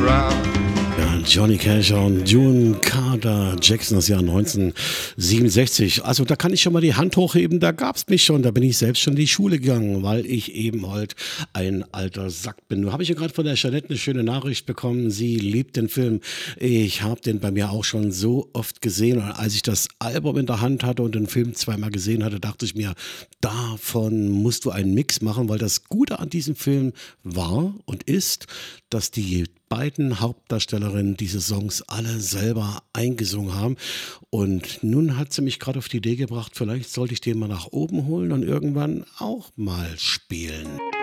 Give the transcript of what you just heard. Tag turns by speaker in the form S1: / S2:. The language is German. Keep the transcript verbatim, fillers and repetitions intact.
S1: crowd.
S2: Ja, Johnny Cash und June Carter Jackson, das Jahr neunzehnhundertsiebenundsechzig. Also da kann ich schon mal die Hand hochheben, da gab's mich schon, da bin ich selbst schon in die Schule gegangen, weil ich eben halt ein alter Sack bin. Nun habe ich ja gerade von der Jeanette eine schöne Nachricht bekommen, sie liebt den Film. Ich habe den bei mir auch schon so oft gesehen und als ich das Album in der Hand hatte und den Film zweimal gesehen hatte, dachte ich mir, davon musst du einen Mix machen, weil das Gute an diesem Film war und ist, dass die beiden Hauptdarstellerinnen diese Songs alle selber eingesungen haben. Und nun hat sie mich gerade auf die Idee gebracht, vielleicht sollte ich den mal nach oben holen und irgendwann auch mal spielen.